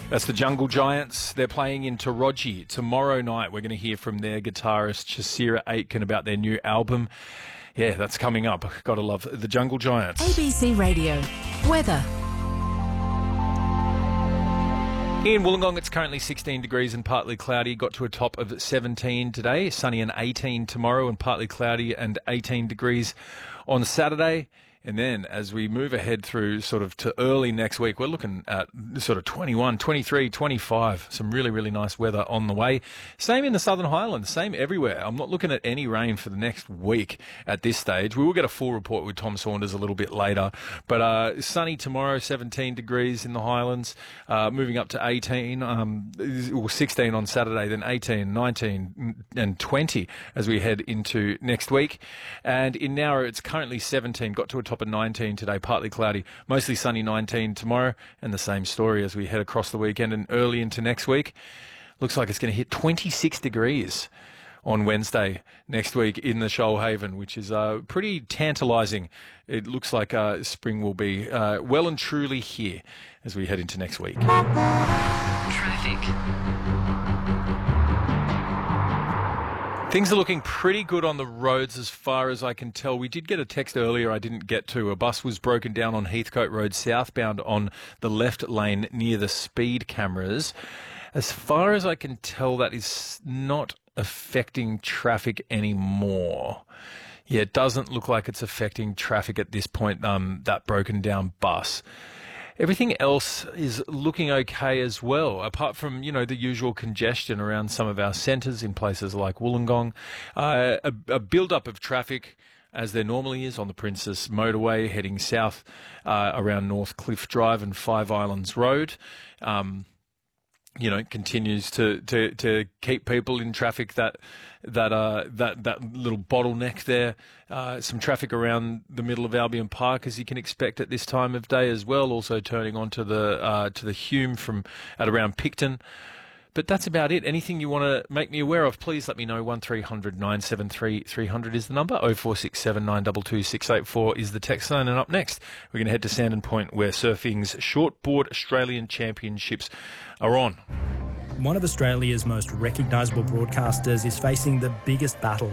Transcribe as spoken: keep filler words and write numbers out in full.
That's the Jungle Giants. They're playing in Taraji tomorrow night. We're going to hear from their guitarist Chasira Aitken about their new album. Yeah, that's coming up. Gotta love the Jungle Giants. A B C Radio weather. In Wollongong, it's currently sixteen degrees and partly cloudy. Got to a top of seventeen today. Sunny and eighteen tomorrow, and partly cloudy and eighteen degrees on Saturday. And then as we move ahead through sort of to early next week, we're looking at sort of twenty-one, twenty-three, twenty-five. Some really, really nice weather on the way. Same in the Southern Highlands, same everywhere. I'm not looking at any rain for the next week at this stage. We will get a full report with Tom Saunders a little bit later. But uh, sunny tomorrow, seventeen degrees in the Highlands, uh, moving up to eighteen, um, or sixteen on Saturday, then eighteen, nineteen and twenty as we head into next week. And in Nowra, it's currently seventeen, got to a top of nineteen today, partly cloudy, mostly sunny, nineteen tomorrow, and the same story as we head across the weekend and early into next week. Looks like it's going to hit twenty-six degrees on Wednesday next week in the Shoalhaven, which is uh, pretty tantalising. It looks like uh, spring will be uh, well and truly here as we head into next week. Traffic. Things are looking pretty good on the roads as far as I can tell. We did get a text earlier I didn't get to. A bus was broken down on Heathcote Road southbound on the left lane near the speed cameras. As far as I can tell, that is not affecting traffic anymore. Yeah, it doesn't look like it's affecting traffic at this point, um, that broken down bus. Everything else is looking okay as well, apart from, you know, the usual congestion around some of our centres in places like Wollongong. Uh, a, a build-up of traffic, as there normally is, on the Princess Motorway heading south uh, around North Cliff Drive and Five Islands Road. Um, you know, continues to, to, to keep people in traffic, that that uh that that little bottleneck there. Uh, some traffic around the middle of Albion Park, as you can expect at this time of day as well. Also turning onto the uh, to the Hume from at around Picton. But that's about it. Anything you want to make me aware of, please let me know. one three hundred nine seven three three hundred is the number. oh four six seven nine two two six eight four is the text line. And up next, we're going to head to Sandon Point, where surfing's shortboard Australian Championships are on. One of Australia's most recognisable broadcasters is facing the biggest battle